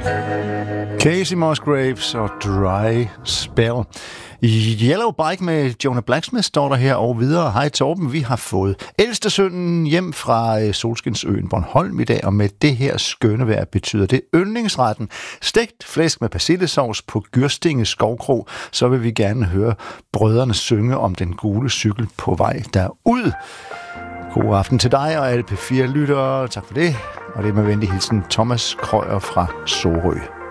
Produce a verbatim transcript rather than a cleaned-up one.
Casey Musgraves og Dry Spell. Yellow Bike med Jonah Blacksmith står der her og videre. Hej Torben, vi har fået ældste sønnen hjem fra Solskinsøen Bornholm i dag, og med det her skønne vejr betyder det yndlingsretten stegt flæsk med persillesovs på Gyrstinge Skovkro. Så vil vi gerne høre brødrene synge om den gule cykel på vej derud. God aften til dig og alle P fire-lyttere. Tak for det. Og det er med venlig hilsen Thomas Krøyer fra Sorø.